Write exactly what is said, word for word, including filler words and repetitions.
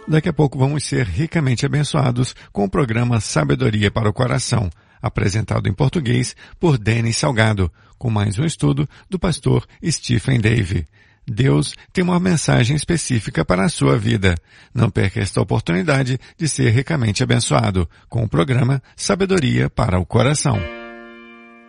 Daqui a pouco vamos ser ricamente abençoados com o programa Sabedoria para o Coração, apresentado em português por Denis Salgado, com mais um estudo do pastor Stephen Davey. Deus tem uma mensagem específica para a sua vida. Não perca esta oportunidade de ser ricamente abençoado com o programa Sabedoria para o Coração.